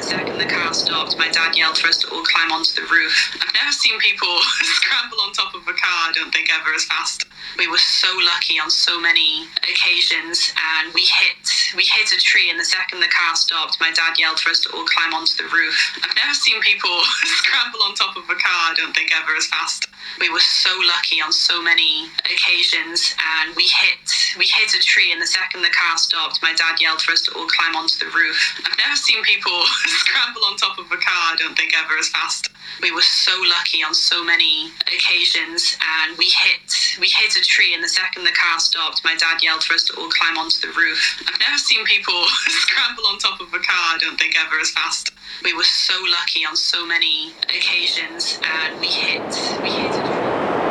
second the car stopped, my dad yelled for us to all climb onto the roof. I've never seen people scramble on top of a car, I don't think, ever as fast. We were so lucky on so many occasions, and we hit a tree, and the second the car stopped, my dad yelled for us to all climb onto the roof. I've never seen people scramble on top of a car, I don't think, ever as fast. We were so lucky on so many occasions, and we hit a tree, and the second the car stopped, my dad yelled for us to all climb onto the roof. I've never seen people scramble on top of a car, I don't think, ever as fast. We were so lucky on so many occasions, and we hit a tree, and the second the car stopped, my dad yelled for us to all climb onto the roof. I've never seen people scramble on top of a car, I don't think, ever as fast. We were so lucky on so many occasions, and we hit a tree.